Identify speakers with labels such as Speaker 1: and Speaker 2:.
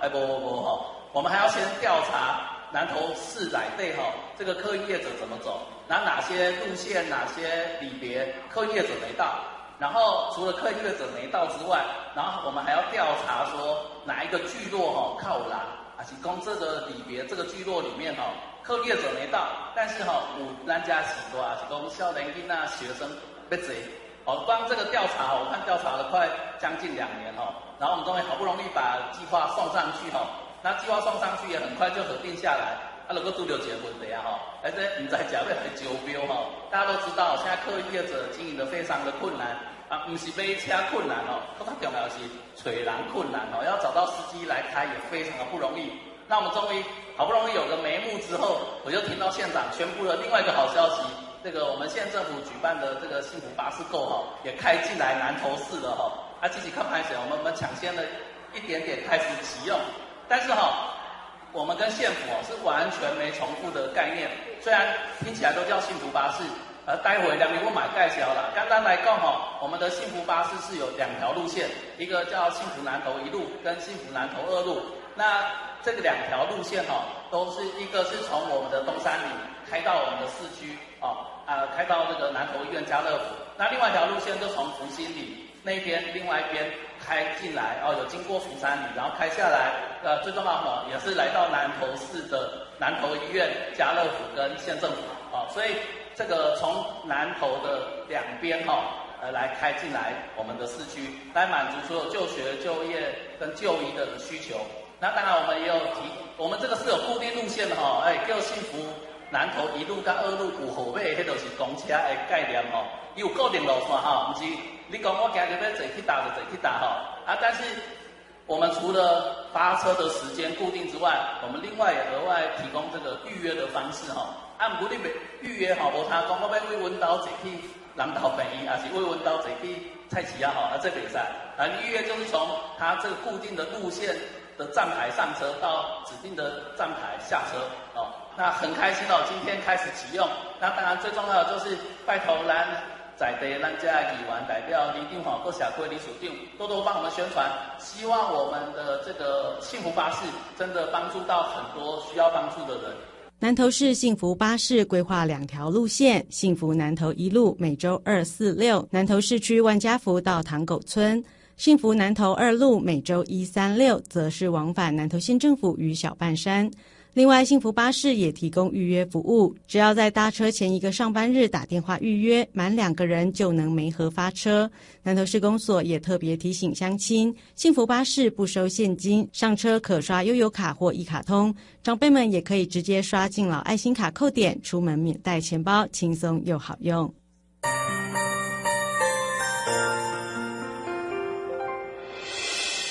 Speaker 1: 不，我们还要先调查南投市内底这个客运业者怎么走，然后哪些路线、哪些里别客运业者没到，然后除了客运业者没到之外，然后我们还要调查说哪一个聚落靠有人，还是讲这个里别这个聚落里面客运业者没到，但是有咱家许多是讲少年囡仔学生要坐。光这个调查我看调查了快将近2年然后我们终于好不容易把计划送上去那计划送上去也很快就核定下来。如果拄到一个问题而且不知道要来招标大家都知道现在客运业者经营的非常的困难不是买车困难更重要是找人困难要找到司机来开也非常的不容易。那我们终于好不容易有个眉目之后，我就听到县长宣布了另外一个好消息。这个我们县政府举办的这个幸福巴士购也开进来南投市了积极看拍摄，我们抢先了一点点开始启用，但是我们跟县府是完全没重复的概念，虽然听起来都叫幸福巴士，待会两位我买介绍啦。简单来讲我们的幸福巴士是有2条路线，一个叫幸福南投1路跟幸福南投2路。那这个2条路线都是一个是从我们的东山里开到我们的市区开到这个南投医院家乐福。那另外一条路线就从福兴里那边另外一边开进来有经过福山里，然后开下来最重要也是来到南投市的南投医院、家乐福跟县政府所以这个从南投的2边来开进来我们的市区，来满足所有就学、就业跟就医的需求。那当然我们也有我们这个是有固定路线的叫幸福南投1路跟2路有后尾，迄就是公车的概念伊有固定路线不是你讲我今日要坐去搭就坐去搭但是我们除了发车的时间固定之外，我们另外也额外提供这个预约的方式不过你预约无他讲我要为阮兜坐去南投北医，还是为阮兜坐去菜市这袂使你预约就是从它这个固定的路线的站牌上车到指定的站牌下车那很开心今天开始启用。那当然最重要的就是拜托咱在地咱这议员代表里长和社区理事长多多帮我们宣传，希望我们的这个幸福巴士真的帮助到很多需要帮助的人。
Speaker 2: 南投市幸福巴士规划2条路线，幸福南投1路每周2、4、6，南投市区万家福到塘口村。幸福南投2路每周1、3、6，则是往返南投县政府与小半山。另外，幸福巴士也提供预约服务，只要在搭车前1个上班日打电话预约，满2个人就能媒合发车。南投市公所也特别提醒乡亲，幸福巴士不收现金，上车可刷悠游卡或一卡通，长辈们也可以直接刷敬老爱心卡扣点，出门免带钱包，轻松又好用。